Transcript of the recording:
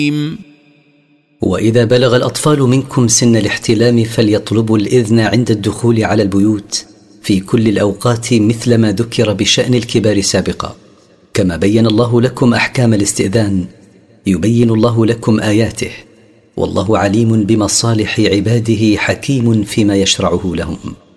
وإذا بلغ الأطفال منكم سن الاحتلام فليطلبوا الإذن عند الدخول على البيوت في كل الأوقات، مثل ما ذكر بشأن الكبار سابقا. كما بين الله لكم أحكام الاستئذان يبين الله لكم آياته، والله عليم بمصالح عباده حكيم فيما يشرعه لهم.